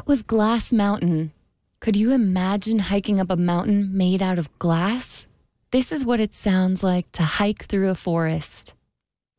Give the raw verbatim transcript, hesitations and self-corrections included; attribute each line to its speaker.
Speaker 1: That was Glass Mountain. Could you imagine hiking up a mountain made out of glass? This is what it sounds like to hike through a forest.